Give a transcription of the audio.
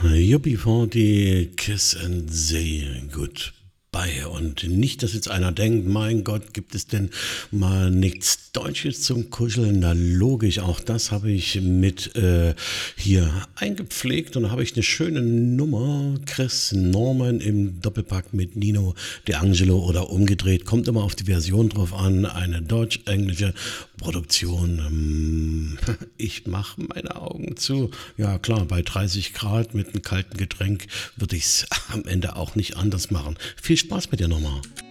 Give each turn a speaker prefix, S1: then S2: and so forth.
S1: UB40, Kiss and Say Goodbye. Und nicht, dass jetzt einer denkt, mein Gott, gibt es denn mal nichts Deutsches zum Kuscheln? Na logisch, auch das habe ich mit hier eingepflegt und da habe ich eine schöne Nummer. Chris Norman im Doppelpack mit Nino D'Angelo oder umgedreht. Kommt immer auf die Version drauf an. Eine deutsch-englische Produktion. Ich mache meine Augen zu. Ja klar, bei 30 Grad mit einem kalten Getränk würde ich es am Ende auch nicht anders machen. Viel Spaß mit dir nochmal.